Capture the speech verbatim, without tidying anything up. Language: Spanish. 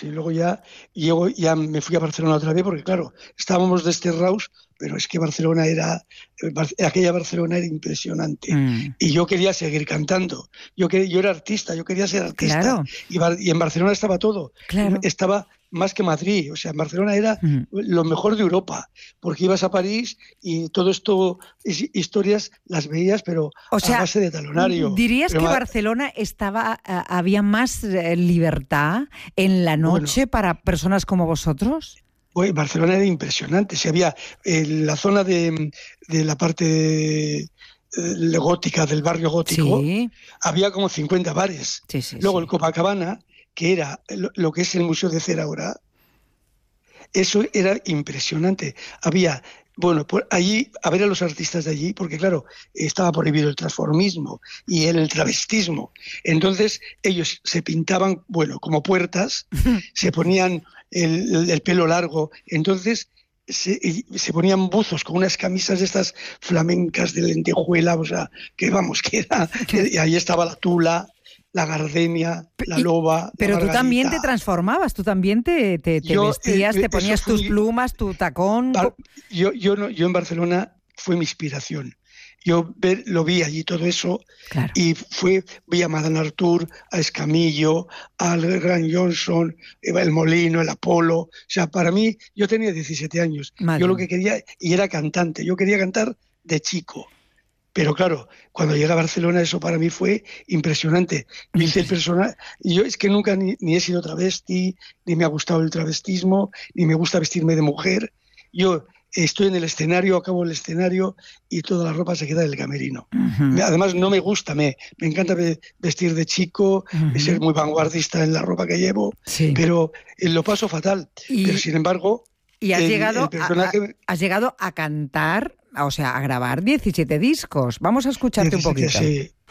sí, luego ya, llego, ya me fui a Barcelona otra vez porque, claro, estábamos desterrados, pero es que Barcelona era, aquella Barcelona era impresionante. Mm. Y yo quería seguir cantando. Yo, quería, yo era artista, yo quería ser artista. Claro. Y, y en Barcelona estaba todo. Claro. Estaba más que Madrid. O sea, en Barcelona era mm. lo mejor de Europa. Porque ibas a París y todo esto, historias, las veías, pero o sea, a base de talonario. ¿Dirías pero que Barcelona estaba, había más libertad en la noche bueno, para personas como vosotros? Pues Barcelona era impresionante. Si había eh, la zona de, de la parte de, de gótica, del barrio gótico, sí. había como cincuenta bares. Sí, sí, Luego sí. el Copacabana, que era lo, lo que es el Museo de Cera ahora, eso era impresionante. Había, bueno, por allí, a ver a los artistas de allí, porque claro, estaba prohibido el transformismo y el, el travestismo. Entonces ellos se pintaban, bueno, como puertas, se ponían el, el, el pelo largo, entonces se, se ponían buzos con unas camisas de estas flamencas de lentejuela, o sea, que vamos, que era, y ahí estaba la tula, la gardenia, la loba. Pero la tú también te transformabas, tú también te, te, te yo, vestías, eh, te ponías tus plumas, tu tacón. Bar, yo, yo, no, yo en Barcelona fue mi inspiración. Yo ver, lo vi allí todo eso, claro. Y fue, vi a Madame Artur, a Escamillo, al Gran Johnson, el Molino, el Apolo. O sea, para mí, yo tenía diecisiete años. Madre. Yo lo que quería, y era cantante, yo quería cantar de chico. Pero claro, cuando llegué a Barcelona eso para mí fue impresionante. Yo hice el personaje, yo es que nunca ni, ni he sido travesti, ni me ha gustado el travestismo, ni me gusta vestirme de mujer. Yo estoy en el escenario, acabo el escenario y toda la ropa se queda en el camerino. Uh-huh. Además no me gusta, me, me encanta vestir de chico, uh-huh. ser muy vanguardista en la ropa que llevo, sí. Pero lo paso fatal. Y, pero sin embargo... Y has, el, llegado el personaje... a, has llegado a cantar, o sea, a grabar diecisiete discos. Vamos a escucharte diecisiete, un poquito. Sí.